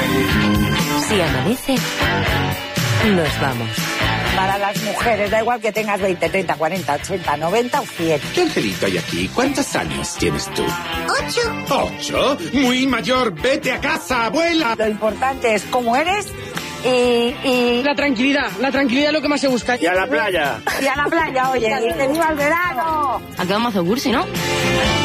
Si amanece, nos vamos. Para las mujeres, da igual que tengas 20, 30, 40, 80, 90 o 100. ¿Qué angelito hay aquí? ¿Cuántos años tienes tú? 8. ¿8? Muy mayor. Vete a casa, abuela. Lo importante es cómo eres y... La tranquilidad es lo que más se busca. Y a la playa. Y a la playa, oye, y que viva el verano. Aquí vamos a hacer cursi, ¿no?